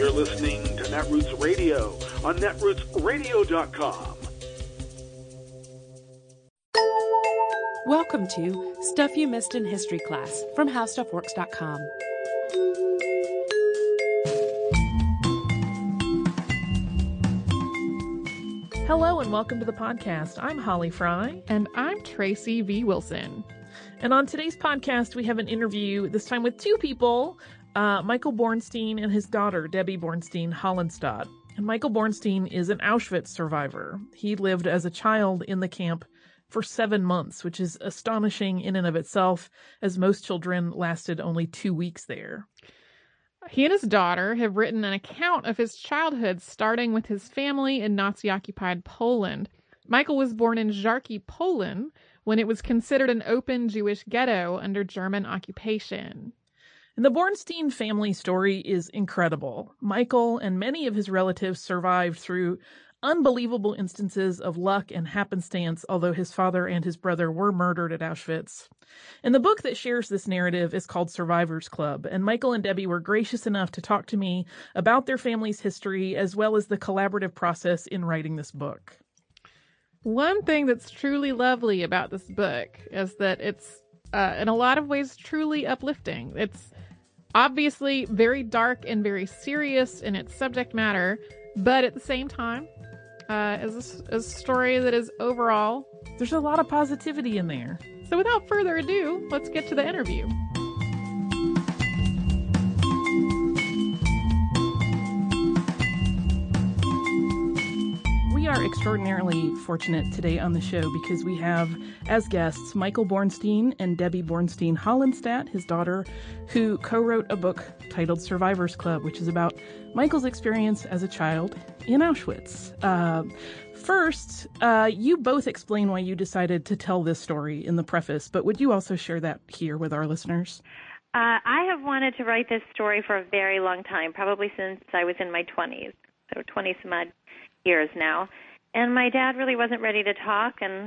You're listening to Netroots Radio on netrootsradio.com. Welcome to Stuff You Missed in History Class from HowStuffWorks.com. Hello and welcome to the podcast. I'm Holly Fry. And I'm Tracy V. Wilson. And on today's podcast, we have an interview, this time with two people, Michael Bornstein and his daughter, Debbie Bornstein Hollenstadt. And Michael Bornstein is an Auschwitz survivor. He lived as a child in the camp for 7 months, which is astonishing in and of itself, as most children lasted only 2 weeks there. He and his daughter have written an account of his childhood, starting with his family in Nazi-occupied Poland. Michael was born in Żarki, Poland, when it was considered an open Jewish ghetto under German occupation. And the Bornstein family story is incredible. Michael and many of his relatives survived through unbelievable instances of luck and happenstance, although his father and his brother were murdered at Auschwitz. And the book that shares this narrative is called Survivors Club, and Michael and Debbie were gracious enough to talk to me about their family's history as well as the collaborative process in writing this book. One thing that's truly lovely about this book is that it's, in a lot of ways, truly uplifting. It's obviously very dark and very serious in its subject matter, but at the same time, is a story that is overall... There's a lot of positivity in there. So without further ado, let's get to the interview. We are extraordinarily fortunate today on the show because we have as guests Michael Bornstein and Debbie Bornstein Hollenstadt, his daughter, who co-wrote a book titled Survivors Club, which is about Michael's experience as a child in Auschwitz. First, you both explain why you decided to tell this story in the preface, but would you also share that here with our listeners? I have wanted to write this story for a very long time, probably since I was in my 20s, so 20-some-odd years now. And my dad really wasn't ready to talk, and